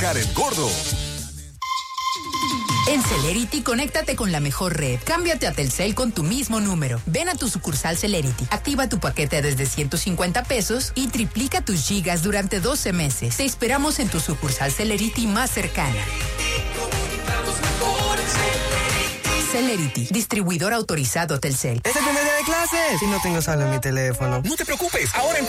Karen Gordo. En Celerity, conéctate con la mejor red. Cámbiate a Telcel con tu mismo número. Ven a tu sucursal Celerity, activa tu paquete desde 150 pesos y triplica tus gigas durante 12 meses. Te esperamos en tu sucursal Celerity más cercana. Celerity, distribuidor autorizado Telcel. ¡Es el primer día de clases! Y no tengo saldo en mi teléfono. No te preocupes, ahora en